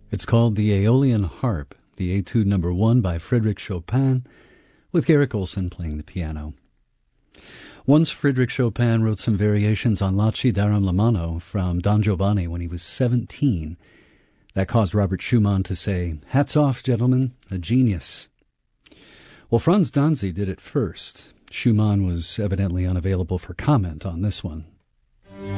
It's called the Aeolian Harp, the Etude Number 1 by Frédéric Chopin, with Garrick Olson playing the piano. Once Frédéric Chopin wrote some variations on La Ci Daram la Mano from Don Giovanni when he was 17. That caused Robert Schumann to say, "Hats off, gentlemen, a genius." Well, Franz Danzy did it first. Schumann was evidently unavailable for comment on this one.